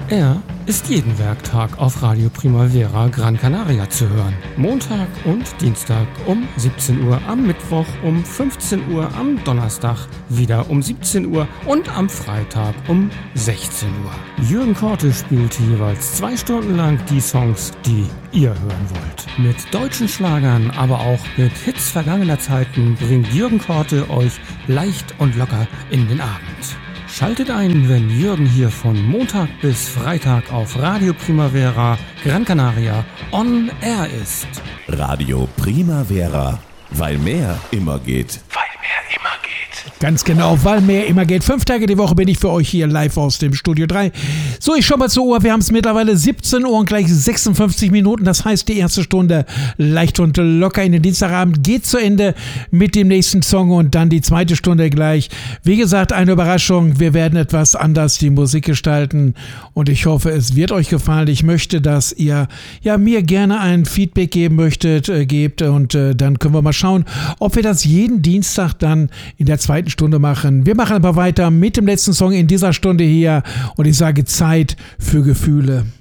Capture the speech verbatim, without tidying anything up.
Er ist jeden Werktag auf Radio Primavera Gran Canaria zu hören. Montag und Dienstag um siebzehn Uhr, am Mittwoch um fünfzehn Uhr, am Donnerstag wieder um siebzehn Uhr und am Freitag um sechzehn Uhr. Jürgen Korte spielt jeweils zwei Stunden lang die Songs, die ihr hören wollt. Mit deutschen Schlagern, aber auch mit Hits vergangener Zeiten bringt Jürgen Korte euch leicht und locker in den Abend. Schaltet ein, wenn Jürgen hier von Montag bis Freitag auf Radio Primavera Gran Canaria on Air ist. Radio Primavera, weil mehr immer geht. Weil mehr immer geht. Ganz genau, weil mehr immer geht. Fünf Tage die Woche bin ich für euch hier live aus dem Studio drei. So, ich schau mal zur Uhr. Wir haben es mittlerweile siebzehn Uhr und gleich sechsundfünfzig Minuten. Das heißt, die erste Stunde leicht und locker in den Dienstagabend geht zu Ende mit dem nächsten Song und dann die zweite Stunde gleich. Wie gesagt, eine Überraschung. Wir werden etwas anders die Musik gestalten und ich hoffe, es wird euch gefallen. Ich möchte, dass ihr ja mir gerne ein Feedback geben möchtet, äh, gebt und äh, dann können wir mal schauen, ob wir das jeden Dienstag dann in der zweiten Stunde machen. Wir machen aber weiter mit dem letzten Song in dieser Stunde hier und ich sage Zeit für Gefühle.